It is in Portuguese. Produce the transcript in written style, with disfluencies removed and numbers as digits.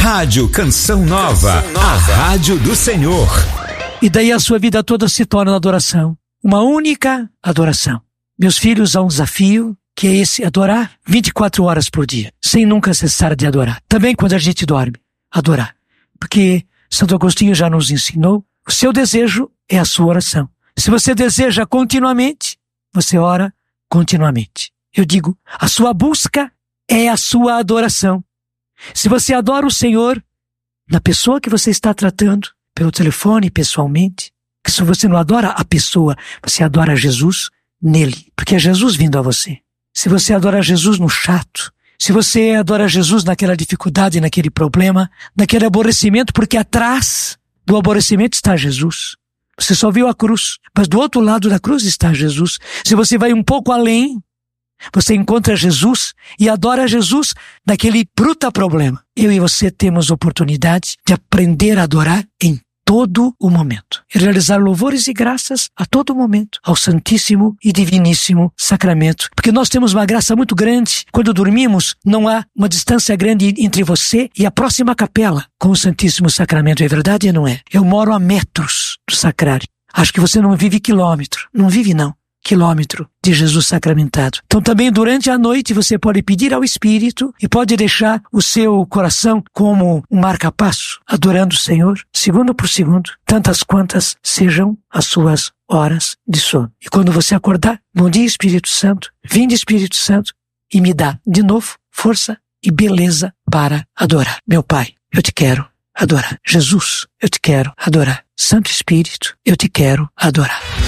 Rádio Canção Nova, a rádio do Senhor. E daí a sua vida toda se torna adoração. Uma única adoração. Meus filhos, há um desafio, que é esse: adorar 24 horas por dia, sem nunca cessar de adorar. Também quando a gente dorme, adorar. Porque Santo Agostinho já nos ensinou, o seu desejo é a sua oração. Se você deseja continuamente, você ora continuamente. Eu digo, a sua busca é a sua adoração. Se você adora o Senhor na pessoa que você está tratando, pelo telefone, pessoalmente, que se você não adora a pessoa, você adora Jesus nele, porque é Jesus vindo a você. Se você adora Jesus no chato, se você adora Jesus naquela dificuldade, naquele problema, naquele aborrecimento, porque atrás do aborrecimento está Jesus. Você só viu a cruz, mas do outro lado da cruz está Jesus. Se você vai um pouco além, você encontra Jesus e adora Jesus naquele bruto problema. Eu e você temos oportunidade de aprender a adorar em todo o momento. E realizar louvores e graças a todo momento ao Santíssimo e Diviníssimo Sacramento. Porque nós temos uma graça muito grande. Quando dormimos, não há uma distância grande entre você e a próxima capela com o Santíssimo Sacramento. É verdade ou não é? Eu moro a metros do sacrário. Acho que você não vive quilômetro. Não vive, não. Quilômetro de Jesus sacramentado. Então também durante a noite você pode pedir ao Espírito e pode deixar o seu coração como um marca-passo, adorando o Senhor, segundo por segundo, tantas quantas sejam as suas horas de sono. E quando você acordar, bom dia Espírito Santo, vinde Espírito Santo e me dá de novo força e beleza para adorar. Meu Pai, eu te quero adorar. Jesus, eu te quero adorar. Santo Espírito, eu te quero adorar.